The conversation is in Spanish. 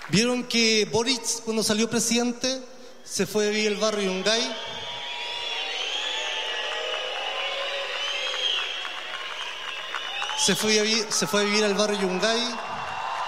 ¿Vieron que Boric, cuando salió presidente, se fue a vivir al barrio Yungay? Se fue a vivir al barrio Yungay.